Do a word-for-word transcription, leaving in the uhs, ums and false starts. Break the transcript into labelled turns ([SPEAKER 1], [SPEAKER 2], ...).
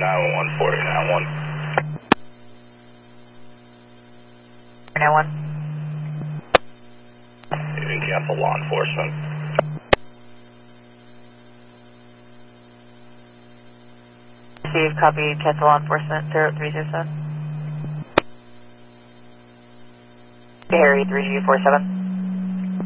[SPEAKER 1] nine one one, forty nine one.
[SPEAKER 2] nine one.
[SPEAKER 1] You can cancel law enforcement.
[SPEAKER 2] Steve, copy, cancel law enforcement, zero three zero seven. Harry, three G four seven.